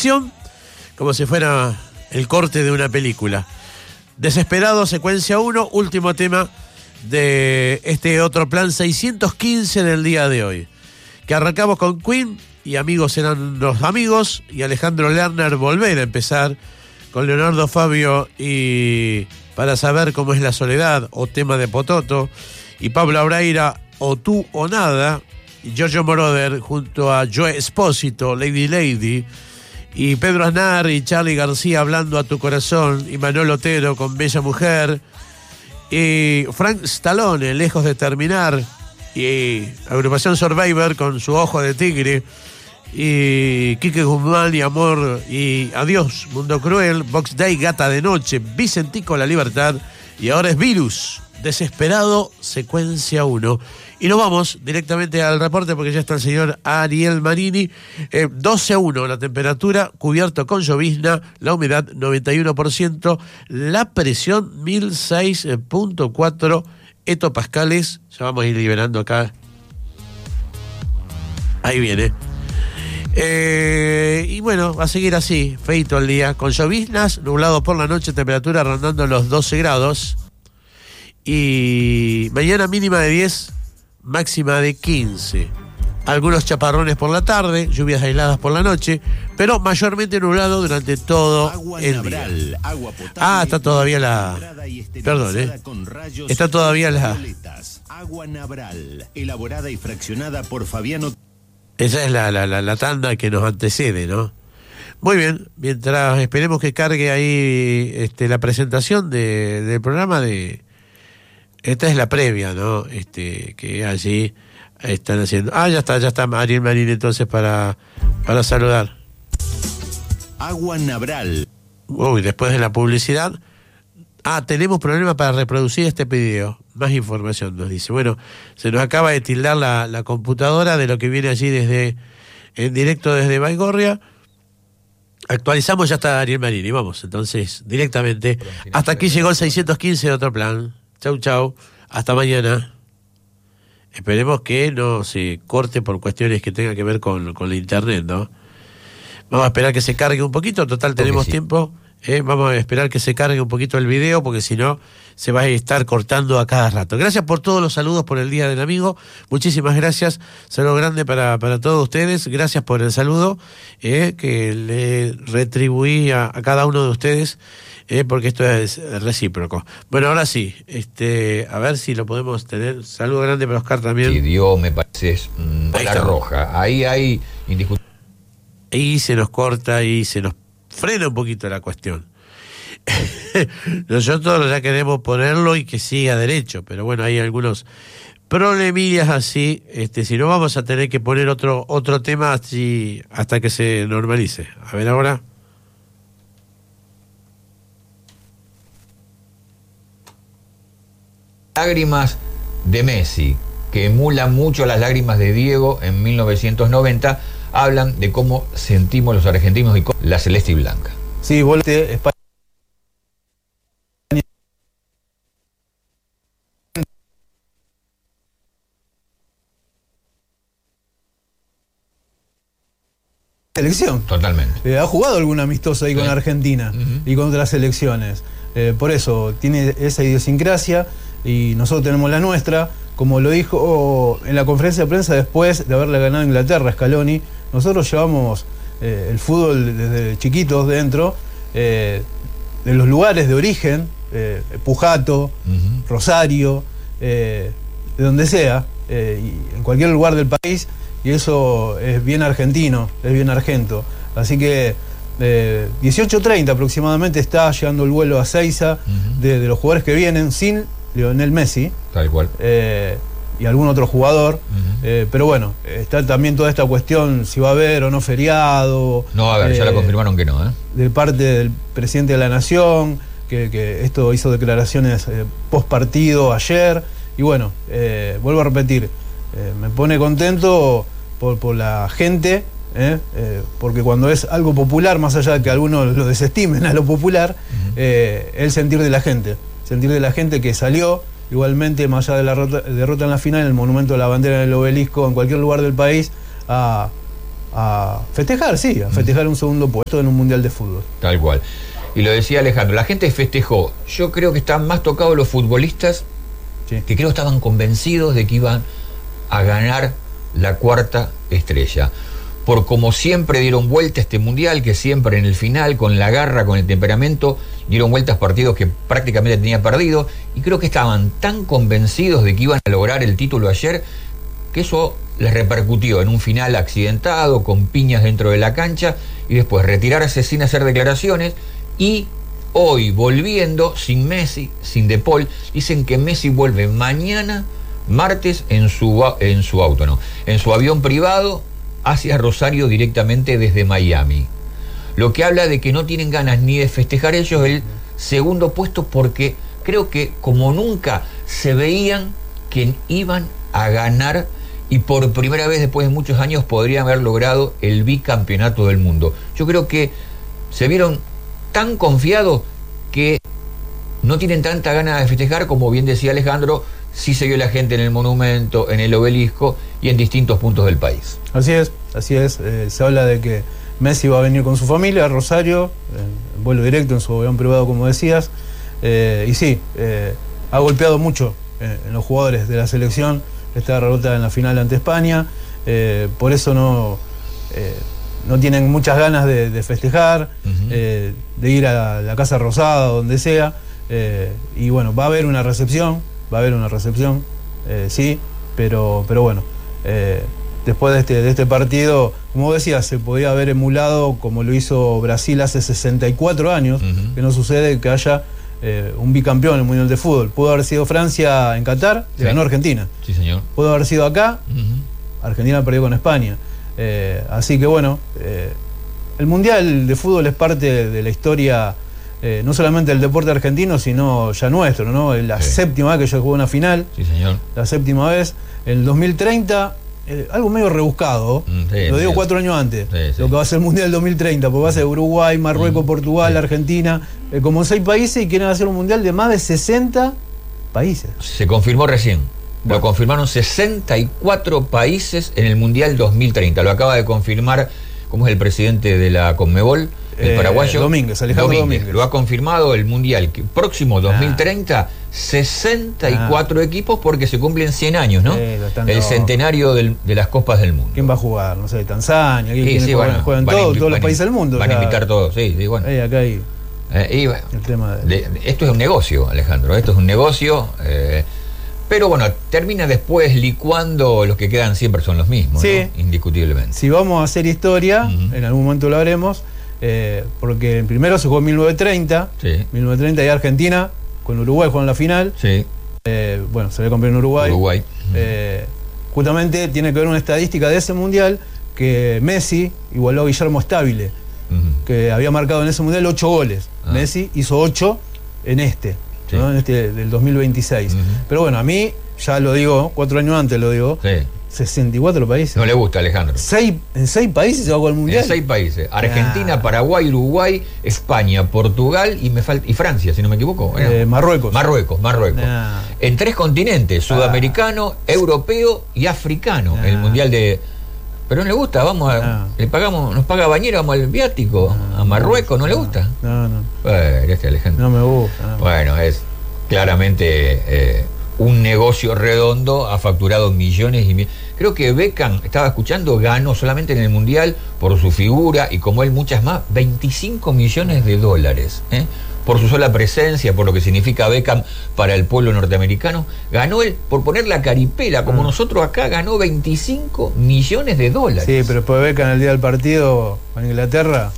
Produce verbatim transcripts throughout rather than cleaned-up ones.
acción, como si fuera el corte de una película. Desesperado, secuencia uno, último tema de este otro plan seiscientos quince del día de hoy. Que arrancamos con Queen y Amigos eran los amigos, y Alejandro Lerner volver a empezar con Leonardo Fabio y Para saber cómo es la soledad, o tema de Pototo, y Pablo Abraira, O tú o nada, y Giorgio Moroder junto a Joe Espósito, Lady Lady, y Pedro Aznar y Charly García, Hablando a tu corazón, y Manuel Otero con Bella Mujer, y Frank Stallone, Lejos de terminar, y Agrupación Survivor con Su ojo de tigre, y Quique Guzmán y Amor y Adiós, Mundo Cruel, Box Day, Gata de Noche, Vicentico, La Libertad, y ahora es Virus, Desesperado, secuencia uno. Y nos vamos directamente al reporte porque ya está el señor Ariel Marini. eh, doce a uno la temperatura, cubierto con llovizna, la humedad noventa y uno por ciento, la presión mil seis punto cuatro hectopascales. Ya vamos a ir liberando acá. Ahí viene. Eh, y bueno, va a seguir así, feito el día, con lloviznas, nublado por la noche, temperatura rondando los doce grados. Y mañana mínima de diez, máxima de quince. Algunos chaparrones por la tarde, lluvias aisladas por la noche, pero mayormente nublado durante todo agua el Nabral, día. Agua potable, ah, está todavía la... Perdón, ¿eh? Está todavía la... Agua Nabral, elaborada y fraccionada por Fabiano... Esa es la, la, la, la tanda que nos antecede, ¿no? Muy bien, mientras esperemos que cargue ahí este, la presentación de, del programa de... Esta es la previa, ¿no? Este, que allí están haciendo... Ah, ya está, ya está Ariel Marín entonces para, para saludar. Agua Nabral. Uy, después de la publicidad... Ah, tenemos problemas para reproducir este video. Más información nos dice. Bueno, se nos acaba de tildar la, la computadora de lo que viene allí desde en directo desde Baigorria. Actualizamos, ya está Ariel Marini. Vamos, entonces, directamente. Hasta aquí llegó el seiscientos quince de Otro Plan. Chau, chau. Hasta mañana. Esperemos que no se corte por cuestiones que tengan que ver con, con la internet, ¿no? Vamos a esperar que se cargue un poquito. Total, tenemos sí. tiempo. Eh, vamos a esperar que se cargue un poquito el video, porque si no se va a estar cortando a cada rato. Gracias por todos los saludos por el Día del Amigo. Muchísimas gracias. Saludo grande para, para todos ustedes. Gracias por el saludo eh, que le retribuí a, a cada uno de ustedes, eh, porque esto es recíproco. Bueno, ahora sí, este, a ver si lo podemos tener. Saludo grande para Oscar también. Sí, Dios, me parece mmm, la roja. Ahí hay indiscutible. Ahí se nos corta y se nos frena un poquito la cuestión. Nosotros ya queremos ponerlo y que siga derecho, pero bueno, hay algunos problemillas así. Este, si no, vamos a tener que poner otro otro tema así hasta que se normalice. A ver ahora. Lágrimas de Messi, que emulan mucho las lágrimas de Diego en mil novecientos noventa. Hablan de cómo sentimos los argentinos y con la celeste y blanca. Sí, volte España. Selección. Totalmente. Eh, ha jugado algún amistoso ahí sí. con Argentina uh-huh. y con otras selecciones. Eh, por eso tiene esa idiosincrasia y nosotros tenemos la nuestra. Como lo dijo en la conferencia de prensa después de haberle ganado a Inglaterra, Scaloni, nosotros llevamos eh, el fútbol desde chiquitos dentro, eh, de los lugares de origen, eh, Pujato, uh-huh. Rosario, eh, de donde sea, eh, y en cualquier lugar del país, y eso es bien argentino, es bien argento. Así que eh, dieciocho treinta aproximadamente está llegando el vuelo a Seiza uh-huh. de, de los jugadores que vienen sin Lionel Messi. Tal cual. Eh, y algún otro jugador, uh-huh. eh, pero bueno, está también toda esta cuestión si va a haber o no feriado. No, a ver, eh, ya la confirmaron que no, ¿eh? De parte del presidente de la Nación, que, que esto hizo declaraciones eh, post partido ayer, y bueno, eh, vuelvo a repetir, eh, me pone contento por, por la gente, eh, eh, porque cuando es algo popular, más allá de que algunos lo desestimen a lo popular, uh-huh. eh, el sentir de la gente, sentir de la gente que salió. Igualmente, más allá de la rota, derrota en la final, en el Monumento de la Bandera, en el Obelisco, en cualquier lugar del país, a, a festejar, sí, a festejar un segundo puesto en un mundial de fútbol. Tal cual. Y lo decía Alejandro, la gente festejó. Yo creo que están más tocados los futbolistas, sí, que creo que estaban convencidos de que iban a ganar la cuarta estrella. Por como siempre dieron vuelta a este mundial, que siempre en el final, con la garra, con el temperamento, dieron vueltas partidos que prácticamente tenían perdido, y creo que estaban tan convencidos de que iban a lograr el título ayer, que eso les repercutió en un final accidentado, con piñas dentro de la cancha, y después retirarse sin hacer declaraciones, y hoy volviendo, sin Messi, sin De Paul, dicen que Messi vuelve mañana, martes, en su, en su auto, no, en su avión privado, hacia Rosario directamente desde Miami. Lo que habla de que no tienen ganas ni de festejar ellos el segundo puesto, porque creo que como nunca se veían que iban a ganar, y por primera vez después de muchos años podrían haber logrado el bicampeonato del mundo. Yo creo que se vieron tan confiados que no tienen tanta ganas de festejar, como bien decía Alejandro. Sí se vio la gente en el Monumento, en el Obelisco y en distintos puntos del país. Así es, así es. Eh, se habla de que Messi va a venir con su familia a Rosario, en vuelo directo en su avión privado, como decías. Eh, y sí, eh, ha golpeado mucho eh, en los jugadores de la selección esta derrota en la final ante España. Eh, por eso no, eh, no tienen muchas ganas de, de festejar, uh-huh. eh, de ir a la Casa Rosada, donde sea. Eh, y bueno, va a haber una recepción. Va a haber una recepción, eh, sí, pero, pero bueno, eh, después de este, de este partido, como decía, se podía haber emulado como lo hizo Brasil hace sesenta y cuatro años, uh-huh. que no sucede que haya eh, un bicampeón en el Mundial de Fútbol. Pudo haber sido Francia en Qatar, sí. le ganó Argentina. Sí, señor. Pudo haber sido acá, uh-huh. Argentina perdió con España. Eh, así que bueno, eh, el Mundial de Fútbol es parte de la historia. Eh, no solamente el deporte argentino, sino ya nuestro, ¿no? La sí. séptima vez que yo jugué una final. Sí, señor. La séptima vez. En el dos mil treinta, eh, algo medio rebuscado. Mm, sí, lo digo sí. cuatro años antes. Sí, sí. Lo que va a ser el Mundial dos mil treinta, porque va a ser Uruguay, Marruecos, mm, Portugal, sí. Argentina, eh, como seis países, y quieren hacer un Mundial de más de sesenta países. Se confirmó recién. Bueno. Lo confirmaron sesenta y cuatro países en el Mundial dos mil treinta. Lo acaba de confirmar, ¿cómo es el presidente de la Conmebol? El eh, paraguayo Domínguez, Alejandro Domínguez. Domínguez. Lo ha confirmado el Mundial que próximo dos mil treinta, ah. sesenta y cuatro ah. equipos, porque se cumplen cien años, ¿no? Sí, el centenario del, de las Copas del Mundo. ¿Quién va a jugar? No sé, Tanzania, ¿quién sí, sí, juegan, bueno, juegan todos, invi- todos los países del mundo. Van a invitar todos, sí, sí, bueno. Ahí, acá hay eh, y, bueno, el tema de... De, de, esto es un negocio, Alejandro, esto es un negocio, eh, pero bueno, termina después licuando, los que quedan siempre son los mismos, sí. ¿no? Indiscutiblemente. Si vamos a hacer historia, uh-huh. en algún momento lo haremos. Eh, porque el primero se jugó en mil novecientos treinta, sí. mil novecientos treinta y Argentina con Uruguay jugó en la final, sí. eh, bueno, se le campeón en Uruguay, Uruguay. Eh, justamente tiene que ver una estadística de ese mundial, que Messi igualó a Guillermo Stabile, uh-huh. que había marcado en ese mundial ocho goles, ah. Messi hizo ocho en este, sí. ¿no? En este del dos mil veintiséis, uh-huh. pero bueno, a mí, ya lo digo, cuatro años antes lo digo, sí. sesenta y cuatro países. No le gusta, Alejandro. Seis, en seis países se va con el mundial. En seis países. Argentina, ah. Paraguay, Uruguay, España, Portugal y me falta y Francia, si no me equivoco. Eh, Marruecos. Marruecos, Marruecos. Ah. En tres continentes, sudamericano, ah. europeo y africano. Ah. El mundial de. Pero no le gusta, vamos a. Ah. Le pagamos, nos paga Bañera, vamos al viático. Ah, a Marruecos, ¿no, no le gusta? No, no. Bueno, este Alejandro. No me gusta. No. Bueno, es claramente. Eh, un negocio redondo, ha facturado millones y millones. Creo que Beckham, estaba escuchando, ganó solamente en el Mundial por su figura y como él muchas más, veinticinco millones de dólares, ¿eh? Por su sola presencia, por lo que significa Beckham para el pueblo norteamericano. Ganó él, por poner la caripela, como ah. nosotros acá, ganó veinticinco millones de dólares. Sí, pero después Beckham el día del partido con Inglaterra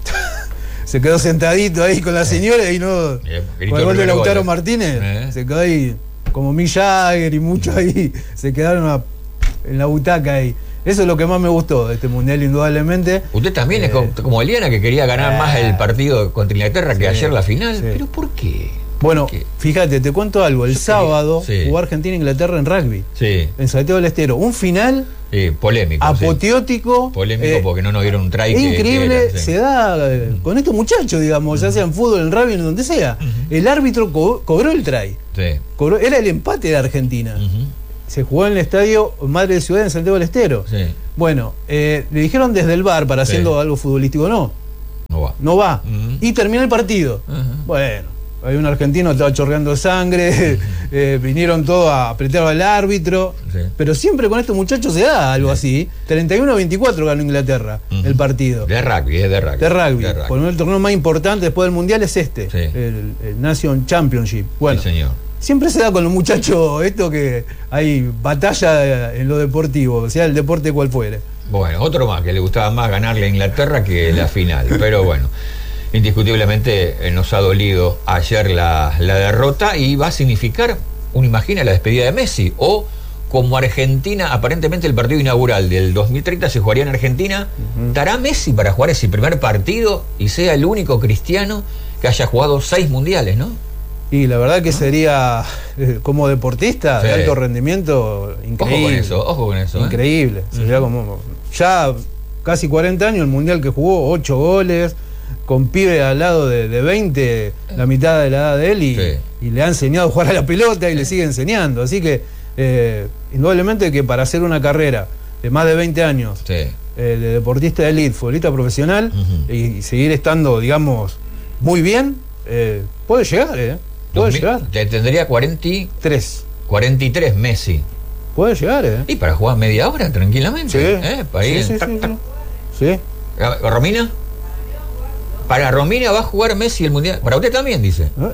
se quedó sentadito ahí con la señora y no... Eh, con el gol de Lautaro Martínez, eh. se quedó ahí... como Mick Jagger y muchos ahí se quedaron a, en la butaca ahí. Eso es lo que más me gustó de este mundial, indudablemente. Usted también eh, es como, como Eliana, que quería ganar eh, más el partido contra Inglaterra sí, que ayer la final. Sí. ¿Pero por qué? Bueno, ¿Por qué? Fíjate, te cuento algo. El Yo sábado quería, sí. jugó Argentina-Inglaterra en rugby. Sí. En Santiago del Estero. Un final sí, polémico. Apoteótico. Sí. Polémico eh, porque no nos dieron un try. Es increíble, que era, sí. se da eh, con estos muchachos, digamos, uh-huh. ya sea en fútbol, en rugby, en donde sea. Uh-huh. El árbitro co- cobró el try. Sí. Cobró, era el empate de Argentina. Uh-huh. se jugó en el estadio Madre de Ciudad en Santiago del Estero. Sí. Bueno, eh, le dijeron desde el bar para Sí. haciendo algo futbolístico, no, No va. no va. Uh-huh. Y termina el partido. Uh-huh. Bueno, hay un argentino que estaba chorreando sangre, eh, vinieron todos a apretar al árbitro, Sí. pero siempre con estos muchachos se da algo así. treinta y uno a veinticuatro ganó Inglaterra Uh-huh. el partido. De rugby, es de rugby. De rugby. De rugby. Por el torneo más importante después del Mundial es este, Sí. el, el Nation Championship. Bueno, Sí, señor. siempre se da con los muchachos esto que hay batalla en lo deportivo, sea el deporte cual fuere. Bueno, otro más que le gustaba más ganarle a Inglaterra que la final. Pero bueno, indiscutiblemente eh, nos ha dolido ayer la, la derrota y va a significar, uno imagina, la despedida de Messi. O como Argentina, aparentemente el partido inaugural del dos mil treinta se jugaría en Argentina, Uh-huh. ¿estará Messi para jugar ese primer partido y sea el único cristiano que haya jugado seis mundiales, no? Y la verdad que sería, eh, como deportista, Sí. de alto rendimiento, increíble. Ojo con eso, ojo con eso. ¿eh? Increíble. Sería como, ya casi cuarenta años, el Mundial que jugó, ocho goles, con pibe al lado de, de veinte, la mitad de la edad de él, y, Sí. y le ha enseñado a jugar a la pelota y le sigue enseñando. Así que, eh, indudablemente que para hacer una carrera de más de veinte años, Sí. eh, de deportista de elite, futbolista profesional, Ujú. y, y seguir estando, digamos, muy bien, eh, puede llegar, ¿eh? Puede Dos mil- llegar. te- Tendría cuarenta, Tres. cuarenta y tres Messi. Puede llegar, ¿eh? Y para jugar media hora tranquilamente. Sí. ¿eh? Para ir, Sí, sí, tac, sí, tac. sí. Sí. ¿A- ¿Romina? Para Romina va a jugar Messi el Mundial. Para usted también, dice. ¿Eh?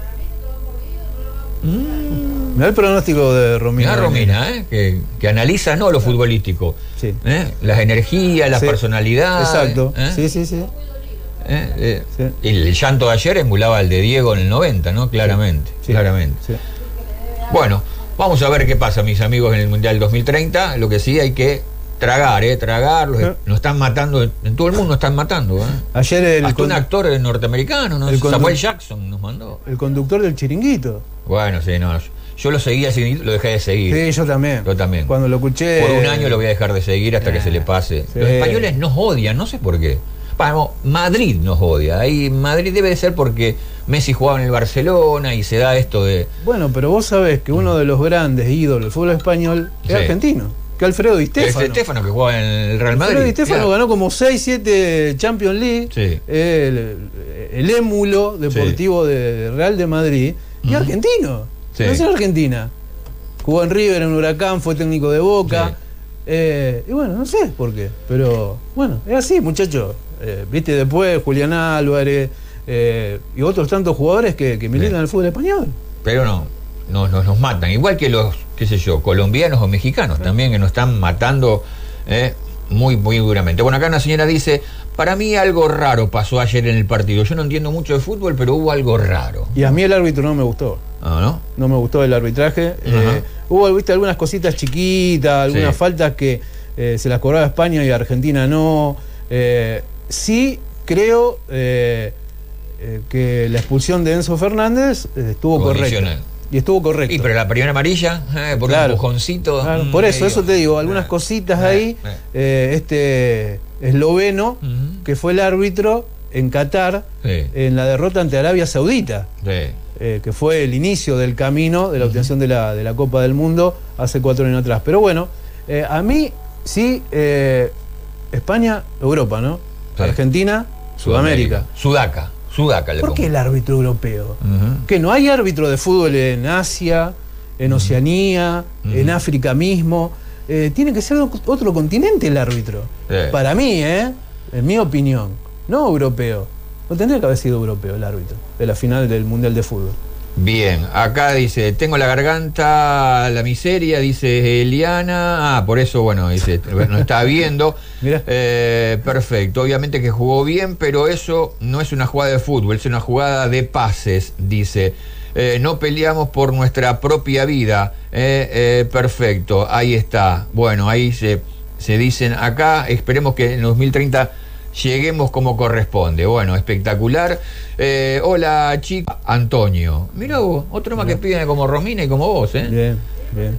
Mirá el pronóstico de Romina. Mirá Romina, ¿eh? que, que analiza no lo futbolístico. Sí. ¿eh? Las energías, las Sí. personalidades. Exacto. ¿eh? Sí, sí, sí. ¿eh? Eh, Sí. y el llanto de ayer emulaba al de Diego en el noventa, ¿no? Claramente. Sí. Claramente. Sí. Bueno, vamos a ver qué pasa, mis amigos, en el Mundial dos mil treinta. Lo que sí hay que tragar, ¿eh? Tragar. Los, ¿Eh? Nos están matando, en todo el mundo nos están matando. ¿eh? Ayer el, Hasta un con- actor norteamericano, ¿no? el condu- Samuel Jackson nos mandó. el conductor del Chiringuito. Bueno, sí, no. Yo lo seguía, así, lo dejé de seguir. Sí, yo también. Yo también. Cuando lo escuché. Por un año lo voy a dejar de seguir hasta que se le pase. Sí. Los españoles nos odian, no sé por qué. Bueno, Madrid nos odia. Ahí Madrid debe de ser porque Messi jugaba en el Barcelona y se da esto de... Bueno, pero vos sabés que uno de los grandes ídolos del fútbol español es Sí. argentino. Que Alfredo Di Es Stéfano. Estefano que jugaba en el Real Madrid. Alfredo Di Stéfano Claro. ganó como seis, siete Champions League. Sí. El, el émulo deportivo de, de Real de Madrid. Y Ujú. argentino. Sí. No es en Argentina. Jugó en River, en Huracán, fue técnico de Boca. Sí. Eh, y bueno, no sé por qué. Pero bueno, es así, muchachos. Eh, Viste después Julián Álvarez eh, y otros tantos jugadores que, que militan Sí. en el fútbol español. Pero no, nos, nos, nos matan. Igual que los, qué sé yo, colombianos o mexicanos también, que nos están matando eh, muy, muy duramente. Bueno, acá una señora dice, para mí algo raro pasó ayer en el partido. Yo no entiendo mucho de fútbol, pero hubo algo raro. Y a mí el árbitro no me gustó. Ah, ¿no? No me gustó el arbitraje. Eh, hubo, viste, algunas cositas chiquitas, algunas Sí. faltas que eh, se las cobraba España y Argentina no. Eh, sí creo eh, eh, que la expulsión de Enzo Fernández eh, estuvo correcta. Condicional. Y estuvo correcta. Y pero la primera amarilla, eh, por Claro. un empujoncito. Claro, mm, por eso, medio. eso te digo, algunas Eh, cositas eh, ahí. eh. Eh, este esloveno, Ujú. que fue el árbitro en Qatar, Sí. en la derrota ante Arabia Saudita. Sí. Eh, que fue el inicio del camino de la obtención de la, de la Copa del Mundo hace cuatro años atrás. Pero bueno, eh, a mí sí, eh, España, Europa, ¿no? Sí. Argentina, Sudamérica. Sudaca. Sudaca le ¿Por qué pongo. el árbitro europeo? Ujú. Que no hay árbitro de fútbol en Asia, en Oceanía, Ujú. en África mismo. Eh, tiene que ser otro continente el árbitro. Sí. Para mí, ¿eh? En mi opinión, no europeo. No tendría que haber sido europeo el árbitro de la final del Mundial de Fútbol. Bien, acá dice, tengo la garganta, la miseria, dice Eliana. Ah, por eso, bueno, dice, no está viendo. Mirá. Eh, perfecto, obviamente que jugó bien, pero eso no es una jugada de fútbol, es una jugada de pases, dice. Eh, no peleamos por nuestra propia vida. Eh, eh, perfecto, ahí está. Bueno, ahí se, se dicen acá, esperemos que en dos mil treinta lleguemos como corresponde. Bueno, espectacular. Eh, hola, chico. Antonio. Mirá vos, otro más que piden como Romina y como vos, ¿eh? Bien, bien.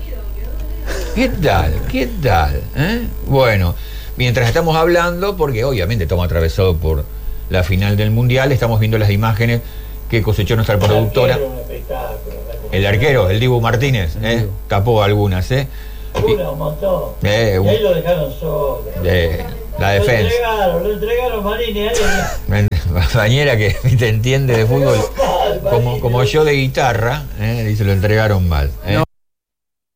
¿Qué tal? ¿Qué tal? ¿Eh? Bueno, mientras estamos hablando, porque obviamente estamos atravesados por la final del Mundial, estamos viendo las imágenes que cosechó nuestra productora. El arquero, el Dibu Martínez, eh, tapó algunas, ¿eh? Una, un montón. Eh, un, y ahí lo dejaron solo. Eh, la lo defensa. Entregaron, lo entregaron Marini ahí. Bañera que te entiende de fútbol como, como yo de guitarra, eh, y se lo entregaron mal. Eh. No.